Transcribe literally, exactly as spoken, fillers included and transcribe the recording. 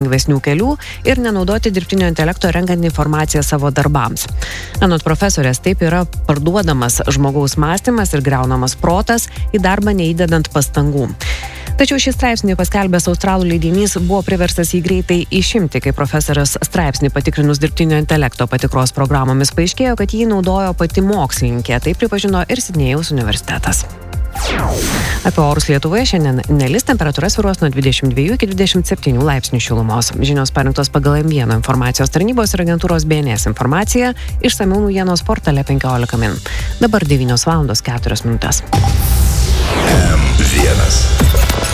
lengvesnių kelių ir nenaudoti dirbtinio intelekto renkant informaciją savo darbams. Anot profesorės, taip yra parduodamas žmogaus mąstymas ir griaunamas protas, į darbą neįdedant pastangų. Tačiau šį straipsnį paskelbęs australų leidinys buvo priverstas jį greitai išimti, kai profesorės straipsnį patikrinus dirbtinio intelekto patikros programomis paaiškėjo, kad jį naudojo pati mokslininkė. Tai pripažino ir Sidnėjaus universitetas. Apie orus Lietuvoje šiandien nelis, temperatūra svyruos nuo dvidešimt dviejų iki dvidešimt septynių laipsnių šilumos. Žinios parengtos pagal em vieno informacijos tarnybos ir agentūros B N S informaciją, išsamiau naujienos portale penkiolika min. Dabar devynios valandos keturios minutės. em vienas.